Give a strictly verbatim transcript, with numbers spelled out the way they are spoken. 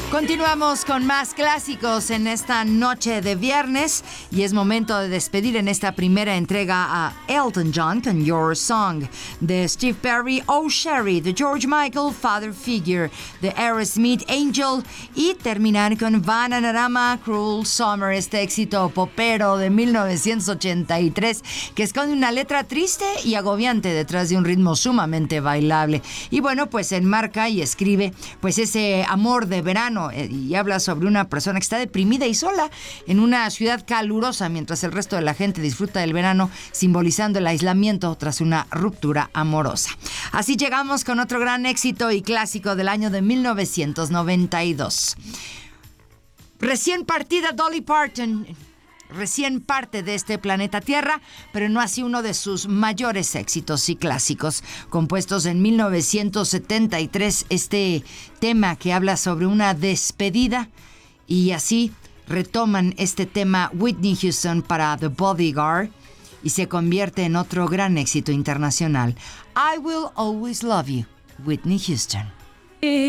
Continuamos con más clásicos en esta noche de viernes y es momento de despedir en esta primera entrega a Elton John con Your Song, de Steve Perry, Oh Sherry, de George Michael, Father Figure, de Aerosmith, Angel, y terminar con Bananarama, Cruel Summer, este éxito popero de mil novecientos ochenta y tres que esconde una letra triste y agobiante detrás de un ritmo sumamente bailable. Y bueno, pues enmarca y escribe pues ese amor de verano y habla sobre una persona que está deprimida y sola en una ciudad calurosa mientras el resto de la gente disfruta del verano, simbolizando el aislamiento tras una ruptura amorosa. Así llegamos con otro gran éxito y clásico del año de mil novecientos noventa y dos. Recién partida Dolly Parton, recién parte de este planeta Tierra, pero no así uno de sus mayores éxitos y clásicos. Compuestos en mil novecientos setenta y tres, este tema que habla sobre una despedida, y así retoman este tema Whitney Houston para The Bodyguard y se convierte en otro gran éxito internacional. I Will Always Love You, Whitney Houston.